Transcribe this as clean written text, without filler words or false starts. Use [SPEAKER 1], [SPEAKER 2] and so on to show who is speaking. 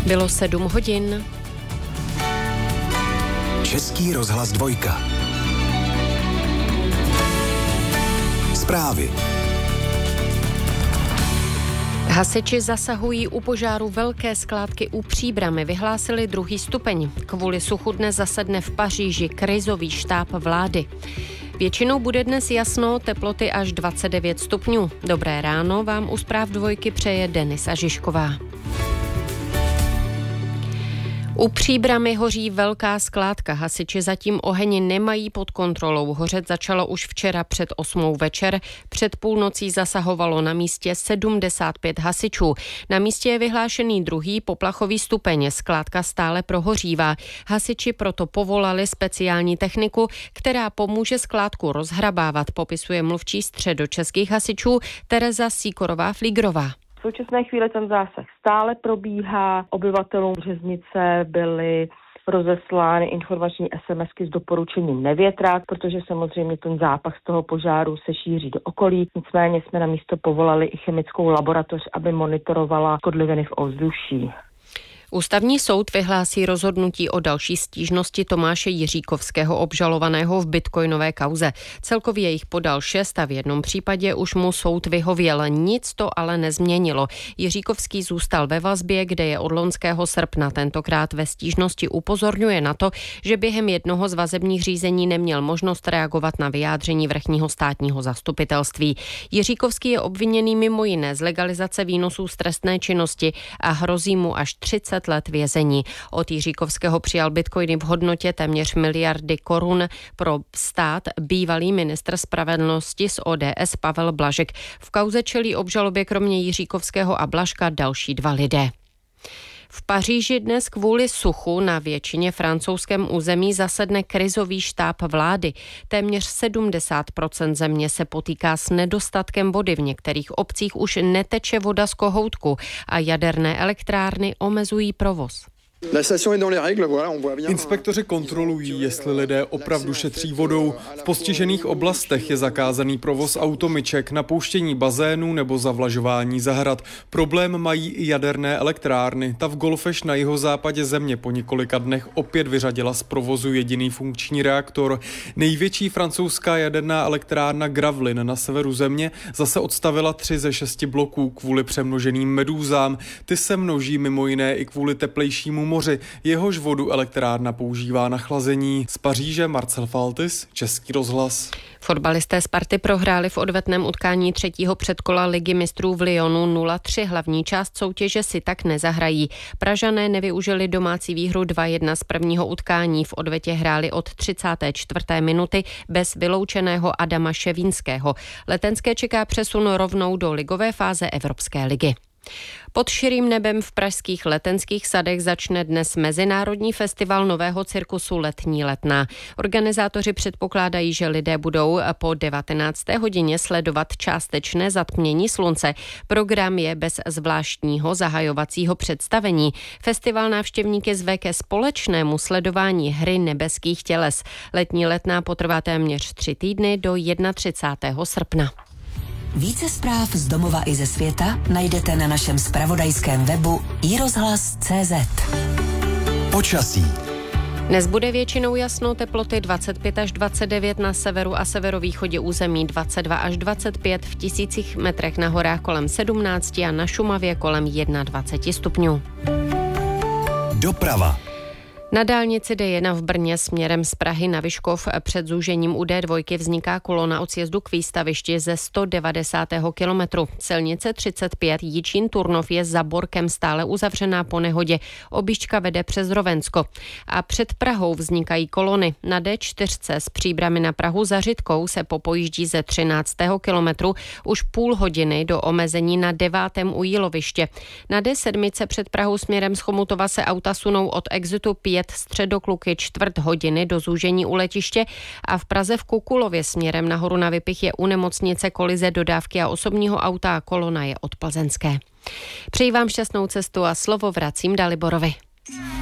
[SPEAKER 1] Bylo 7 hodin.
[SPEAKER 2] Český rozhlas 2. Zprávy.
[SPEAKER 1] Hasiči zasahují u požáru velké skládky u Příbrami. Vyhlásili 2. stupeň. Kvůli suchu dnes zasedne v Paříži krizový štáb vlády. Většinou bude dnes jasno, teploty až 29 stupňů. Dobré ráno vám u zpráv 2 přeje Denisa Žižková. U Příbrami hoří velká skládka. Hasiči zatím oheň nemají pod kontrolou. Hořet začalo už včera před 8 večer. Před půlnocí zasahovalo na místě 75 hasičů. Na místě je vyhlášený 2. poplachový stupeň. Skládka stále prohořívá. Hasiči proto povolali speciální techniku, která pomůže skládku rozhrabávat, popisuje mluvčí středočeských hasičů Tereza Síkorová-Flígrová.
[SPEAKER 3] V současné chvíli ten zásah stále probíhá. Obyvatelům Březnice byly rozeslány informační SMSky s doporučením nevětrat, protože samozřejmě ten zápach z toho požáru se šíří do okolí. Nicméně jsme na místo povolali i chemickou laboratoř, aby monitorovala škodliviny v ovzduší.
[SPEAKER 1] Ústavní soud vyhlásí rozhodnutí o další stížnosti Tomáše Jiříkovského obžalovaného v bitcoinové kauze. Celkově jich podal 6 a v jednom případě už mu soud vyhověl. Nic to ale nezměnilo. Jiříkovský zůstal ve vazbě, kde je od loňského srpna. Tentokrát ve stížnosti upozorňuje na to, že během jednoho z vazebních řízení neměl možnost reagovat na vyjádření vrchního státního zastupitelství. Jiříkovský je obviněný mimo jiné z legalizace výnosů z trestné činnosti a hrozí mu až 30 let vězení. Od Jiříkovského přijal bitcoiny v hodnotě téměř miliardy korun pro stát bývalý ministr spravedlnosti z ODS Pavel Blažek. V kauze čelí obžalobě kromě Jiříkovského a Blažka další 2 lidé. V Paříži dnes kvůli suchu na většině francouzském území zasedne krizový štáb vlády. Téměř 70% země se potýká s nedostatkem vody. V některých obcích už neteče voda z kohoutku a jaderné elektrárny omezují provoz.
[SPEAKER 4] Inspektoři kontrolují, jestli lidé opravdu šetří vodou. V postižených oblastech je zakázaný provoz automyček, napouštění bazénů nebo zavlažování zahrad. Problém mají i jaderné elektrárny. Ta v Golfeš na jihozápadě země po několika dnech opět vyřadila z provozu jediný funkční reaktor. Největší francouzská jaderná elektrárna Gravelines na severu země zase odstavila 3 ze 6 bloků kvůli přemnoženým medúzám. Ty se množí mimo jiné i kvůli teplejšímu moři, jehož vodu elektrárna používá na chlazení. Z Paříže Marcel Faltis, Český rozhlas.
[SPEAKER 1] Fotbalisté Sparty prohráli v odvetném utkání 3. předkola Ligy mistrů v Lyonu 0-3. Hlavní část soutěže si tak nezahrají. Pražané nevyužili domácí výhru 2-1 z prvního utkání. V odvetě hráli od 34. minuty bez vyloučeného Adama Ševínského. Letenské čeká přesun rovnou do ligové fáze Evropské ligy. Pod širým nebem v pražských Letenských sadech začne dnes Mezinárodní festival nového cirkusu Letní letná. Organizátoři předpokládají, že lidé budou po 19. hodině sledovat částečné zatmění slunce. Program je bez zvláštního zahajovacího představení. Festival návštěvníky zve ke společnému sledování hry nebeských těles. Letní letná potrvá téměř 3 týdny do 31. srpna.
[SPEAKER 5] Více zpráv z domova i ze světa najdete na našem zpravodajském webu iRozhlas.cz.
[SPEAKER 2] Počasí.
[SPEAKER 1] Dnes bude většinou jasno, teploty 25 až 29 na severu a severovýchodě území, 22 až 25 v 1000 metrech na horách kolem 17 a na Šumavě kolem 21 stupňů.
[SPEAKER 2] Doprava.
[SPEAKER 1] Na dálnici D1 v Brně směrem z Prahy na Vyškov před zúžením u D2 vzniká kolona od sjezdu k výstavišti ze 190. kilometru. Silnice 35 Jičín-Turnov je za Borkem stále uzavřená po nehodě. Objížďka vede přes Rovensko. A před Prahou vznikají kolony. Na D4 z Příbrami na Prahu za Řitkou se popojíždí ze 13. kilometru už půl hodiny do omezení na 9. u Jíloviště. Na D7 před Prahou směrem z Chomutova se auta sunou od exitu 5 Středokluky čtvrt hodiny do zúžení u letiště a v Praze v Kukulově směrem nahoru na Vypich je u nemocnice kolize dodávky a osobního auta a kolona je od Plzeňské. Přeji vám šťastnou cestu a slovo vracím Daliborovi.